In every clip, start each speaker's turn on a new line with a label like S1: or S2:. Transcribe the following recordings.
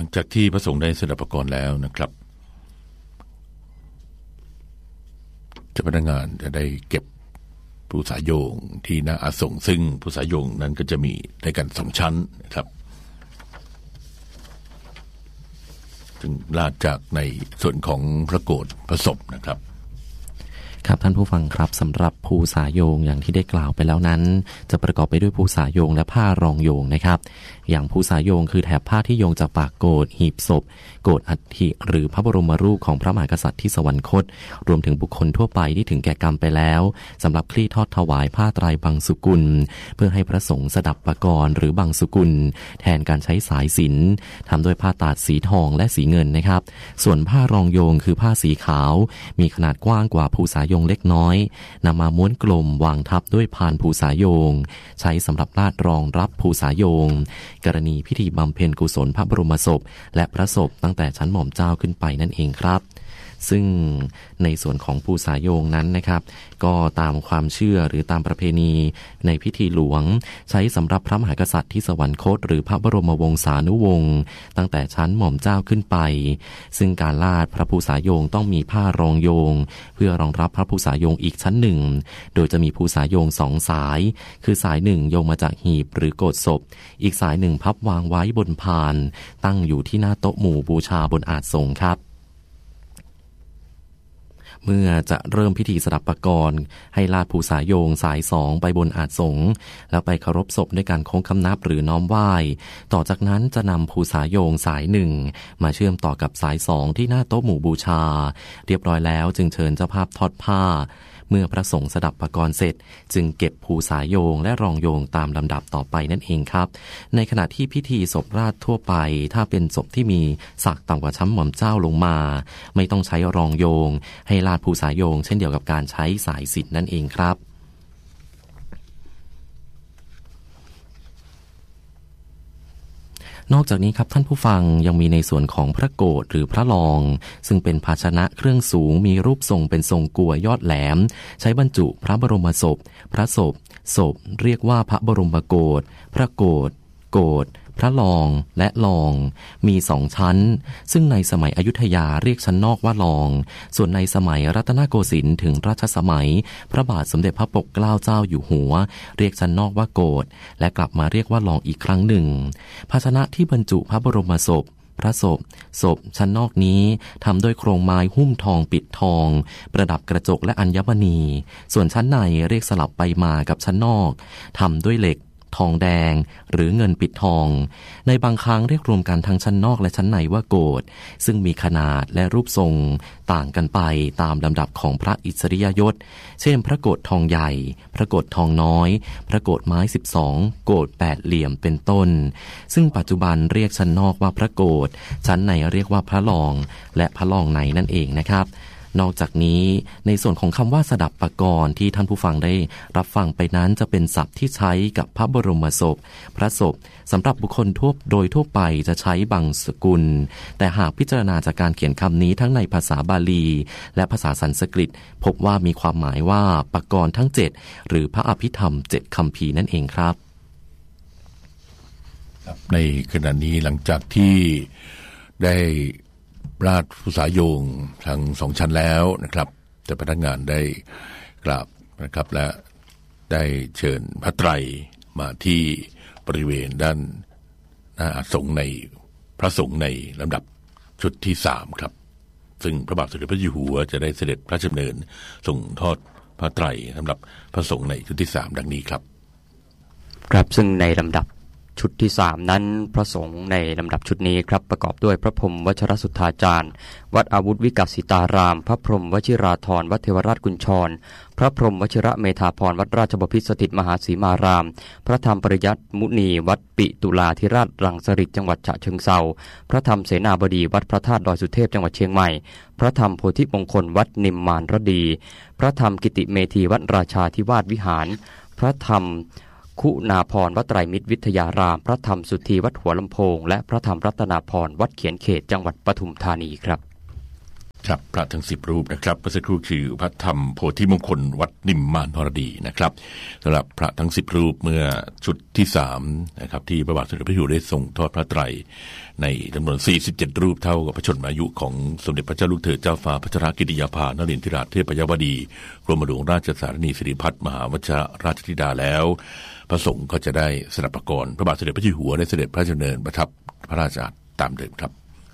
S1: งจากที่พระสงฆ์ได้สดับประกรณ์แล้วนะครับเจ้าพนักงานจะได้เก็บภูษาโยงที่หน้าอาสงซึ่งภูษาโยงนั้นก็จะมีในกัน2ชั้นนะครับซึ่งลาดจากในส่วนของพระโกฐพระศพนะครับ
S2: ครับท่านผู้ฟังครับสำหรับภูษาโยงอย่างที่ได้กล่าวไปแล้วนั้นจะประกอบไปด้วยภูษาโยงและผ้ารองโยงนะครับอย่างภูษาโยงคือแถบผ้าที่โยงจากปากโกฐหีบศพโกฐอัฐิหรือพระบรมรูปของพระมหากษัตริย์ที่สวรรคตรวมถึงบุคคลทั่วไปที่ถึงแก่กรรมไปแล้วสำหรับคลี่ทอดถวายผ้าไตรบังสุกุลเพื่อให้พระสงฆ์สดับประกรณ์หรือบังสุกุลแทนการใช้สายสิญจน์ทำด้วยผ้าตาดสีทองและสีเงินนะครับส่วนผ้ารองโยงคือผ้าสีขาวมีขนาดกว้างกว่าภูษาโยงเล็กน้อยนำมาม้วนกลมวางทับด้วยพานภูษาโยงใช้สำหรับลาดรองรับภูษาโยงกรณีพิธีบำเพ็ญกุศลพระบรมศพและพระศพตั้งแต่ชั้นหม่อมเจ้าขึ้นไปนั่นเองครับซึ่งในส่วนของภูษาโยงนั้นนะครับก็ตามความเชื่อหรือตามประเพณีในพิธีหลวงใช้สำหรับพระมหากษัตริย์ที่สวรรคตหรือพระบรมวงศานุวงศ์ตั้งแต่ชั้นหม่อมเจ้าขึ้นไปซึ่งการลาดพระภูษาโยงต้องมีผ้ารองโยงเพื่อรองรับพระภูษาโยงอีกชั้นหนึ่งโดยจะมีภูษาโยง2สายคือสายหนึ่งโยงมาจากหีบหรือโกฐศพอีกสายหนึ่งพับวางไว้บนพานตั้งอยู่ที่หน้าโต๊ะหมู่บูชาบนอาสงฆ์ครับเมื่อจะเริ่มพิธีสดับประกรณ์ให้ลาดภูษาโยงสาย2ไปบนอาสงฆ์แล้วไปเคารพศพด้วยการโค้งคำนับหรือน้อมไหว้ต่อจากนั้นจะนำภูษาโยงสาย1มาเชื่อมต่อกับสาย2ที่หน้าโต๊ะหมู่บูชาเรียบร้อยแล้วจึงเชิญเจ้าภาพทอดผ้าเมื่อพระสงฆ์สดับประกรณ์เสร็จจึงเก็บภูษาโยงและรองโยงตามลำดับต่อไปนั่นเองครับในขณะที่พิธีศพราชทั่วไปถ้าเป็นศพที่มีศักดิ์ต่ำกว่าชั้นหม่อมเจ้าลงมาไม่ต้องใช้รองโยงให้ลาดภูษาโยงเช่นเดียวกับการใช้สายสิญจน์นั่นเองครับนอกจากนี้ครับท่านผู้ฟังยังมีในส่วนของพระโกฐหรือพระรองซึ่งเป็นภาชนะเครื่องสูงมีรูปทรงเป็นทรงกัวยอดแหลมใช้บรรจุพระบรมศพพระศพเรียกว่าพระบรมโกฐพระโกฐพระรองและรองมี2ชั้นซึ่งในสมัยอยุธยาเรียกชั้นนอกว่ารองส่วนในสมัยรัตนโกสินทร์ถึงรัชสมัยพระบาทสมเด็จพระปกเกล้าเจ้าอยู่หัวเรียกชั้นนอกว่าโกฐและกลับมาเรียกว่ารองอีกครั้งหนึ่งภาชนะที่บรรจุพระบรมศพพระศพชั้นนอกนี้ทำด้วยโครงไม้หุ้มทองปิดทองประดับกระจกและอัญมณีส่วนชั้นในเรียกสลับไปมากับชั้นนอกทำด้วยเหล็กทองแดงหรือเงินปิดทองในบางครั้งเรียกรวมกันทั้งชั้นนอกและชั้นในว่าโกฐซึ่งมีขนาดและรูปทรงต่างกันไปตามลำดับของพระอิสริยยศเช่นพระโกฐทองใหญ่พระโกฐทองน้อยพระโกฐไม้12โกฐ8เหลี่ยมเป็นต้นซึ่งปัจจุบันเรียกชั้นนอกว่าพระโกฐชั้นในเรียกว่าพระรองและพระรองในนั่นเองนะครับนอกจากนี้ในส่วนของคำว่าสดับประกรณ์ที่ท่านผู้ฟังได้รับฟังไปนั้นจะเป็นศัพท์ที่ใช้กับพระบรมศพพระศพสำหรับบุคคลโดยทั่วไปจะใช้บังสกุลแต่หากพิจารณาจากการเขียนคำนี้ทั้งในภาษาบาลีและภาษาสันสกฤตพบว่ามีความหมายว่าประกรณ์ทั้ง7หรือพระอภิธรรม7คัมภีร์นั่นเองครับ
S1: ในขณะนี้หลังจากที่ได้ราชภูษาโยงทั้ง2ชั้นแล้วนะครับแต่พนักงานได้กราบนะครับและได้เชิญพระไตรมาที่บริเวณด้านหน้าอาสงฆ์ในพระสงฆ์ในลำดับชุดที่3ครับซึ่งพระบาทสมเด็จพระเจ้าอยู่หัวจะได้เสด็จพระราชดำเนินส่งทอดพระไตรสำหรับพระสงฆ์ในชุดที่3ดังนี้ครับ
S3: ครับซึ่งในลำดับชุดที่3นั้นพระสงฆ์ในลำดับชุดนี้ครับประกอบด้วยพระพรหมวชิรสุทธาจารย์วัดอาวุธวิกัสสิตารามพระพรหมวชิราธรวัดเทวราชกุญชรพระพรหมวชิระเมธาพรวัดราชบพิตรสถิตมหาสีมารามพระธรรมปริยัติมุนีวัดปิตุลาธิราชรังสฤษจังหวัดฉะเชิงเทราพระธรรมเสนาบดีวัดพระธาตุดอยสุเทพจังหวัดเชียงใหม่พระธรรมโพธิมงคลวัดนิมมานรดีพระธรรมกิติเมธีวัดราชาธิวาสวิหารพระธรรมคุณาพรวัดไตรมิตรวิทยารามพระธรรมสุธีวัดหัวลำโพงและพระธรรมรัตนาพรวัดเขียนเขตจังหวัดปทุมธานีครับ
S1: ครับพระทั้ง10รูปนะครับเมื่อสักครู่คือพระธรรมโพธิมงคลวัดนิมมานธรดีนะครับสำหรับพระทั้ง10รูปเมื่อชุดที่3นะครับที่พระบาทสมเด็จพระเจ้าอยู่หัวได้ทรงทอดพระไตรในจำนวน47รูปเท่ากับพระชนมายุของสมเด็จพระเจ้าลูกเธอเจ้าฟ้าพัชรกิติยาภานรินทราเทพยวดีกรมหลวงราชสารนีสิริพัฒน์มหาวชิรราชธิดาแล้วพระสงฆ์ก็จะได้สดับประกรณ์พระบาทสมเด็จพระเจ้าอยู่หัวได้เสด็จพระราชดำเนินประทับพระราชอาณาตามเดิมครับ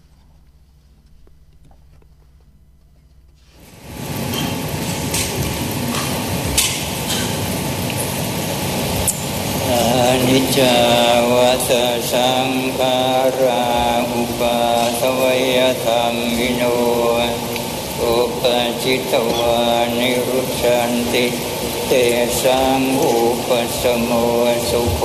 S4: อนิจจาวัฏสังขาราอุปาทวยธรรมิโนอุปจิตวานิรุชชันติเตสังอุปสมโมสุโข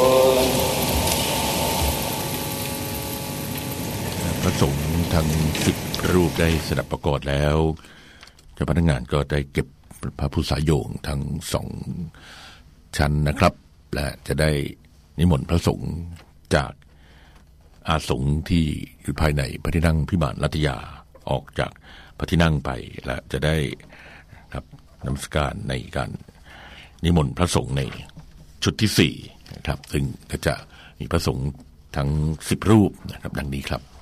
S1: พระสงฆ์ทั้ง10รูปได้สดับประกอบแล้วเจ้าพนักงานก็ได้เก็บพระพุทธสายโยงทั้ง2ชั้นนะครับและจะได้นิมนต์พระสงฆ์จากอาสงฆ์ที่อยู่ภายในพระที่นั่งพิมานรัตยาออกจากพระที่นั่งไปและจะได้ครับนมัสการในการนิมนต์พระสงฆ์ในชุดที่4นะครับซึ่งก็จะมีพระสงฆ์ทั้ง10รูปนะครับดังนี้ครับ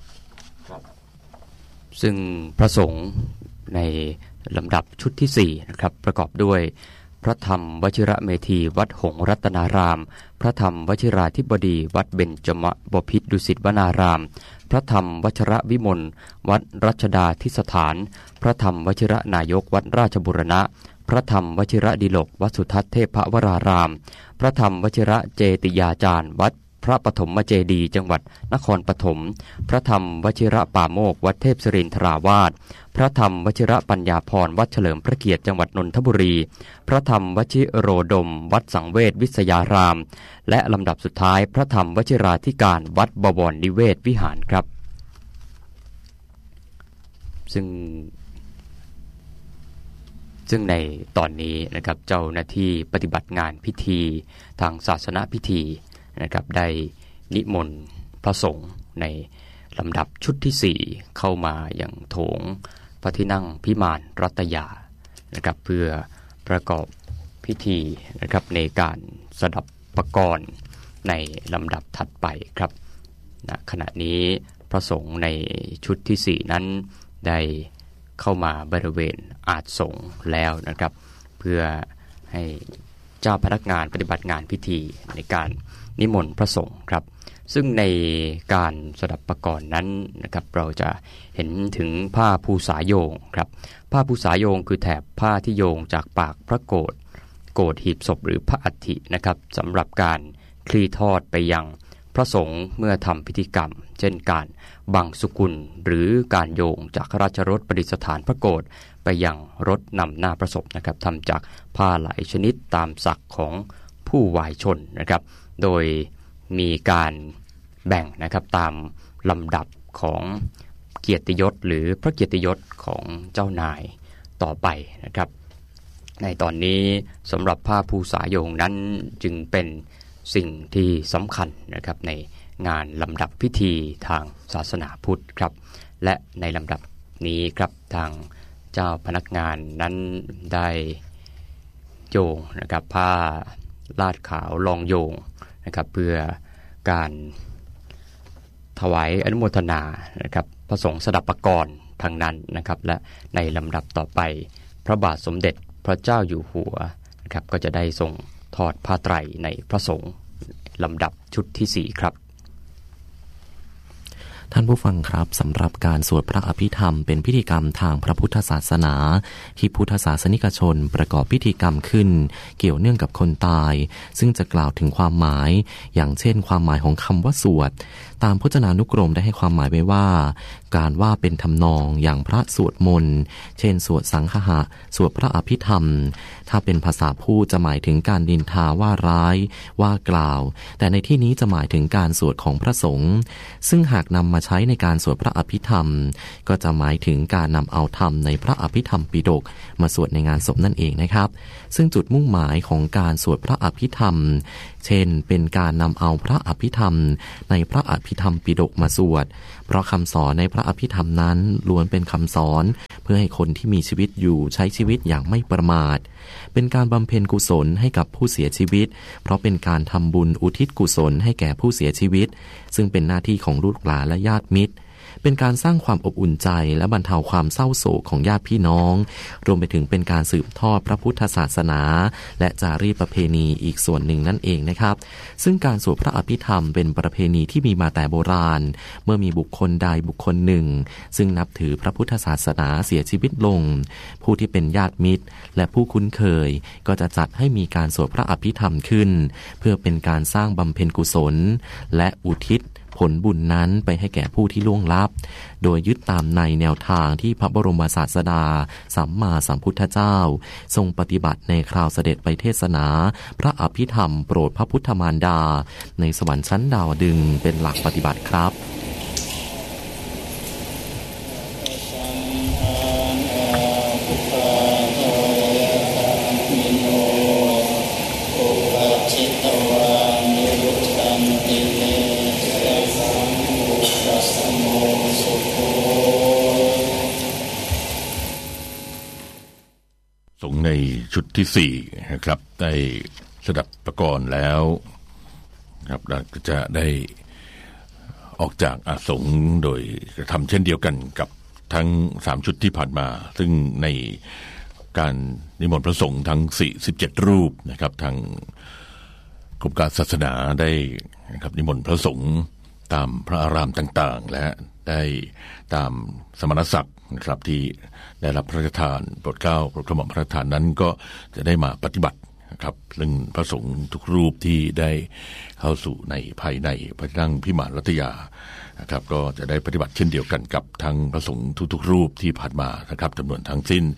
S3: ซึ่งพระสงฆ์ในลำดับชุดที่4นะครับประกอบด้วยพระธรรมวชิระเมธีวัดหงส์รัตนารามพระธรรมวชิราธิบดีวัดเบญจมบพิตรดุสิตวนารามพระธรรมวชิระวิมลวัดรัชดาทิสถานพระธรรมวชิระนายกวัดราชบุรณะพระธรรมวชิระดิลกวัดสุทัศน์เทพวรารามพระธรรมวชิระเจติยาจารย์วัดพระปฐมเจดีย์จังหวัดนครปฐมพระธรรมวชิระป่าโมกวัดเทพศิรินทราวาสพระธรรมวชิระปัญญาพรวัดเฉลิมพระเกียรติจังหวัดนนทบุรีพระธรรมวชิโรดมวัดสังเวชวิทยารามและลำดับสุดท้ายพระธรรมวชิราธิการวัดบวรนิเวศวิหารครับซึ่งในตอนนี้นะครับเจ้าหน้าที่ปฏิบัติงานพิธีทางศาสนพิธีนะครับได้นิมนต์พระสงฆ์ในลำดับชุดที่4เข้ามาอย่างโถงพระที่นั่งพิมานรัตยานะครับเพื่อประกอบพิธีนะครับในการสดับประกรณ์ในลำดับถัดไปครับณขณะนี้พระสงฆ์ในชุดที่4นั้นได้เข้ามาบริเวณอาสงฆ์แล้วนะครับเพื่อให้เจ้าพนักงานปฏิบัติงานพิธีในการนิมนต์พระสงฆ์ครับซึ่งในการสดับประกรณ์นั้นนะครับเราจะเห็นถึงผ้าภูษาโยงครับผ้าภูษาโยงคือแถบผ้าที่โยงจากปากพระโกฐหีบศพหรือพระอัฐินะครับสำหรับการคลี่ทอดไปยังพระสงฆ์เมื่อทำพิธีกรรมเช่นการบังสุกุลหรือการโยงจากราชรถประดิษฐานพระโกฐไปยังรถนำหน้าพระศพนะครับทำจากผ้าหลายชนิดตามศักดิ์ของผู้วายชนนะครับโดยมีการแบ่งนะครับตามลำดับของเกียรติยศหรือพระเกียรติยศของเจ้านายต่อไปนะครับในตอนนี้สำหรับผ้าภูษาโยงนั้นจึงเป็นสิ่งที่สำคัญนะครับในงานลำดับพิธีทางศาสนาพุทธครับและในลำดับนี้ครับทางเจ้าพนักงานนั้นได้โยงนะครับผ้าลาดขาวรองโยงนะครับเพื่อการถวายอนุโมทนานะครับพระสงฆ์สดับประกรณ์ทางนั้นนะครับและในลำดับต่อไปพระบาทสมเด็จพระเจ้าอยู่หัวนะครับก็จะได้ทรงทอดผ้าไตรในพระสงฆ์ลำดับชุดที่4ครับ
S2: ท่านผู้ฟังครับสำหรับการสวดพระอภิธรรมเป็นพิธีกรรมทางพระพุทธศาสนาที่พุทธศาสนิกชนประกอบพิธีกรรมขึ้นเกี่ยวเนื่องกับคนตายซึ่งจะกล่าวถึงความหมายอย่างเช่นความหมายของคำว่าสวดตามพจนานุกรมได้ให้ความหมายไว้ว่าการว่าเป็นทำนองอย่างพระสวดมนต์เช่นสวดสังฆะสวดพระอภิธรรมถ้าเป็นภาษาพูดจะหมายถึงการนินทาว่าร้ายว่ากล่าวแต่ในที่นี้จะหมายถึงการสวดของพระสงฆ์ซึ่งหากนำมาใช้ในการสวดพระอภิธรรมก็จะหมายถึงการนำเอาธรรมในพระอภิธรรมปิฎกมาสวดในงานศพนั่นเองนะครับซึ่งจุดมุ่งหมายของการสวดพระอภิธรรมเช่นเป็นการนำเอาพระอภิธรรมในพระอภิธรรมปิฎกมาสวดเพราะคำสอนในพระอภิธรรมนั้นล้วนเป็นคำสอนพื่อให้คนที่มีชีวิตอยู่ใช้ชีวิตอย่างไม่ประมาทเป็นการบำเพ็ญกุศลให้กับผู้เสียชีวิตเพราะเป็นการทำบุญอุทิศกุศลให้แก่ผู้เสียชีวิตซึ่งเป็นหน้าที่ของลูกหลานและญาติมิตรเป็นการสร้างความอบอุ่นใจและบรรเทาความเศร้าโศกของญาติพี่น้องรวมไปถึงเป็นการสืบทอดพระพุทธศาสนาและจารีตประเพณีอีกส่วนหนึ่งนั่นเองนะครับซึ่งการสวดพระอภิธรรมเป็นประเพณีที่มีมาแต่โบราณเมื่อมีบุคคลใดบุคคลหนึ่งซึ่งนับถือพระพุทธศาสนาเสียชีวิตลงผู้ที่เป็นญาติมิตรและผู้คุ้นเคยก็จะจัดให้มีการสวดพระอภิธรรมขึ้นเพื่อเป็นการสร้างบำเพ็ญกุศลและอุทิศผลบุญนั้นไปให้แก่ผู้ที่ล่วงลับโดยยึดตามในแนวทางที่พระบรมศาสดาสัมมาสัมพุทธเจ้าทรงปฏิบัติในคราวเสด็จไปเทศนาพระอภิธรรมโปรดพระพุทธมารดาในสวรรค์ชั้นดาวดึงส์เป็นหลักปฏิบัติครับ
S1: สงฆ์ในชุดที่4นะครับได้สดับประกรณ์แล้วครับก็จะได้ออกจากอาสงฆ์โดยกระทำเช่นเดียวกันกับทั้ง3ชุดที่ผ่านมาซึ่งในการนิมนต์พระสงฆ์ทั้ง47รูปนะครับทางกรมการศาสนาได้นะครับนิมนต์พระสงฆ์ตามพระอารามต่างๆและได้ตามสมณศักดิ์นะครับที่ได้รับพระราชทานโปรดเกล้าโปรดกระหม่อมพระราชทานนั้นก็จะได้มาปฏิบัตินะครับซึ่งพระสงฆ์ทุกรูปที่ได้เข้าสู่ในภายในพระที่นั่งพิมานรัตยานะครับก็จะได้ปฏิบัติเช่นเดียวกันกับทั้งพระสงฆ์ทุกๆรูปที่ผ่านมานะครับจำนวนทั้งสิ้น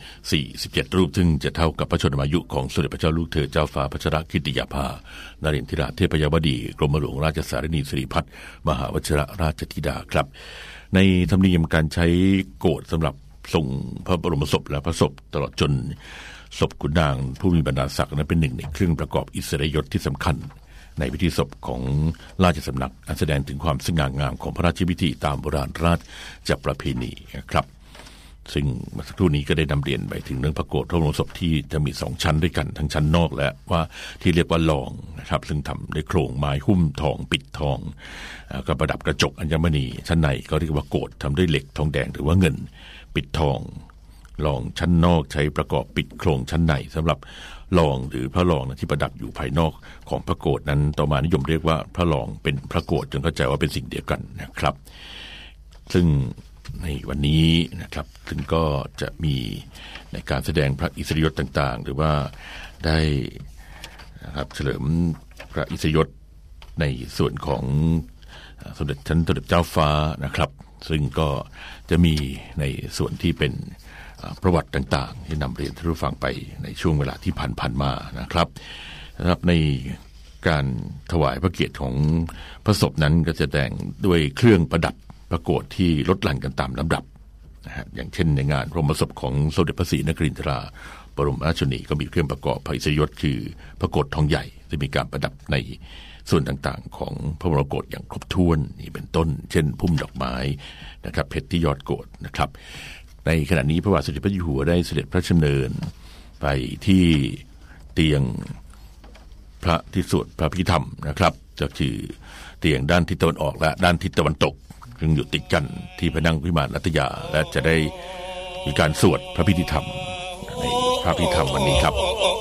S1: 47รูปซึ่งจะเท่ากับพระชนมายุของสมเด็จพระเจ้าลูกเธอเจ้าฟ้าพัชรกิติยาภานเรนทิราเทพยวดีกรมหลวงราชสารินีสิริพัฒน์มหาวชิรราชธิดาครับในธรรมเนียมการใช้โกฐสำหรับส่งพระบรมศพและพระศพตลอดจนศพขุนนางผู้มีบรรดาศักดิ์นั้นเป็นหนึ่งในเครื่องประกอบอิสริยยศที่สำคัญในพิธีศพของราชสำนักอันแสดงถึงความสง่างามของพระราชพิธีตามโบราณราชประเพณีครับซึ่งเมื่อสักครู่นี้ก็ได้นำเรียนไปถึงเรื่องพระโกฐพระบรมศพที่จะมี2ชั้นด้วยกันทั้งชั้นนอกและว่าที่เรียกว่าลองนะครับซึ่งทำด้วยโครงไม้หุ้มทองปิดทองก็ประดับกระจกอัญมณีชั้นในก็เรียกว่าโกฐทำด้วยเหล็กทองแดงหรือว่าเงินปิดทองรองชั้นนอกใช้ประกอบปิดโครงชั้นในสำหรับรองหรือพระรองที่ประดับอยู่ภายนอกของพระโกฐนั้นต่อมานิยมเรียกว่าพระรองเป็นพระโกฐจนเข้าใจว่าเป็นสิ่งเดียวกันนะครับซึ่งในวันนี้นะครับซึ่งก็จะมีในการแสดงพระอิสริยยศต่างๆหรือว่าได้นะครับเฉลิมพระอิสริยยศในส่วนของสมเด็จเจ้าฟ้านะครับซึ่งก็จะมีในส่วนที่เป็นประวัติต่างๆที่นำเรียนท่านผู้ฟังไปในช่วงเวลาที่ผ่านมานะครับในการถวายพระเกียรติของพระศพนั้นก็จะแต่งด้วยเครื่องประดับประโกฐที่ลดหลั่นกันตามลำดับนะฮะอย่างเช่นในงานพระบรมศพของสมเด็จพระศรีนครินทราบรมราชชนนีก็มีเครื่องประกอบพระอิสริยยศคือพระโกฐทองใหญ่ที่มีการประดับในส่วนต่างๆของพระบรมโกฐอย่างครบถ้วนนี่เป็นต้นเช่นพุ่มดอกไม้นะครับเพชรที่ยอดโกฐนะครับในขณะนี้พระบาทสมเด็จพระเจ้าอยู่หัวได้เสด็จพระราชดำเนินไปที่เตียงพระที่สวดพระพิธรรมนะครับก็คือเตียงด้านทิศตะวันออกและด้านทิศตะวันตกซึ่งอยู่ติดกันที่พระนั่งพิมานรัตยาและจะได้มีการสวดพระพิธรรมในพระพิธรรมวันนี้ครับ